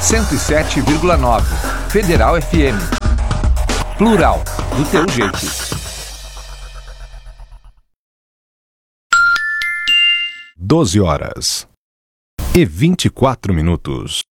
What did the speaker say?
107,9. Federal FM. Plural, do teu jeito. 12 horas e 24 minutos.